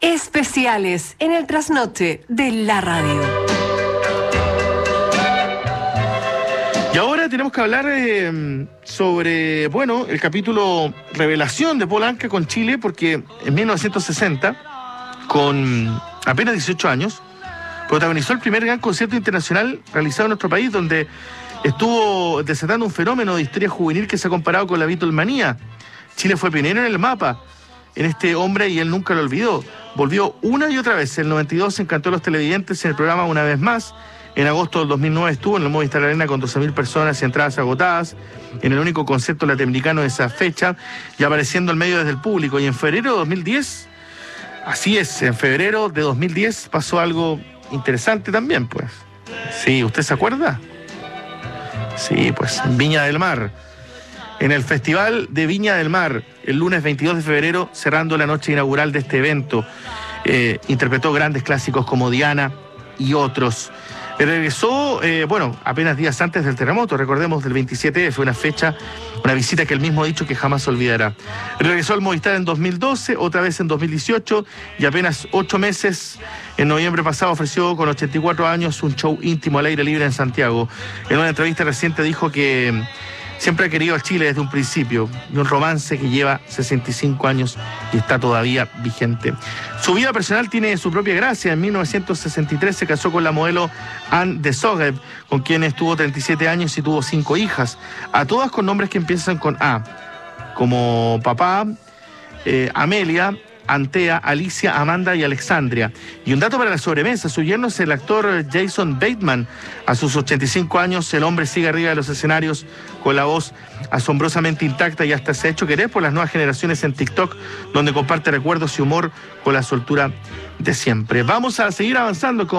Especiales en el trasnoche de la radio. Y ahora tenemos que hablar sobre, el capítulo Revelación de Paul Anka con Chile, porque en 1960, con apenas 18 años, protagonizó el primer gran concierto internacional realizado en nuestro país, donde estuvo desatando un fenómeno de histeria juvenil que se ha comparado con la Beatlemanía. Chile fue pionero en el mapa en este hombre y él nunca lo olvidó. Volvió una y otra vez. En el 92 encantó a los televidentes en el programa Una Vez Más. En agosto del 2009 estuvo en el Movistar Arena con 12.000 personas y entradas agotadas, en el único concierto latinoamericano de esa fecha, y apareciendo al medio desde el público. Y en febrero de 2010, así es, en febrero de 2010 pasó algo interesante también, pues. Sí, ¿usted se acuerda? Sí, pues, en Viña del Mar. En el Festival de Viña del Mar, el lunes 22 de febrero, cerrando la noche inaugural de este evento, interpretó grandes clásicos como Diana y otros. Regresó, apenas días antes del terremoto, recordemos, del 27F, una fecha, una visita que él mismo ha dicho que jamás olvidará. Regresó al Movistar en 2012, otra vez en 2018, y apenas 8 meses, en noviembre pasado, ofreció con 84 años un show íntimo al aire libre en Santiago. En una entrevista reciente dijo que siempre ha querido a Chile desde un principio, de un romance que lleva 65 años y está todavía vigente. Su vida personal tiene su propia gracia. En 1963 se casó con la modelo Anne de Sogev, con quien estuvo 37 años y tuvo 5 hijas, a todas con nombres que empiezan con A, como papá, Amelia, Antea, Alicia, Amanda y Alexandria. Y un dato para la sobremesa: su yerno es el actor Jason Bateman. A sus 85 años, el hombre sigue arriba de los escenarios con la voz asombrosamente intacta y hasta se ha hecho querer por las nuevas generaciones en TikTok, donde comparte recuerdos y humor con la soltura de siempre. Vamos a seguir avanzando con